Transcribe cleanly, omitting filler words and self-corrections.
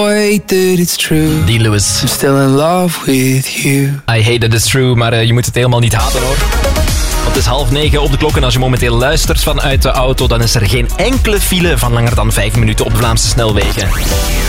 Wait that it's true. Die Lewis. I'm still in love with you. I hate that it's true, maar je moet het helemaal niet haten hoor. Want het is 8:30 op de klok en als je momenteel luistert vanuit de auto, dan is er geen enkele file van langer dan 5 minuten op de Vlaamse snelwegen.